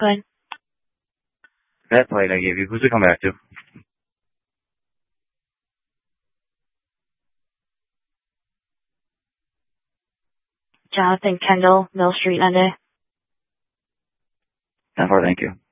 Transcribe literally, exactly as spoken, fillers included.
Go ahead. That plate I gave you, who's it come back to? Jonathan Kendall, Mill Street, Monday. ten four, thank you.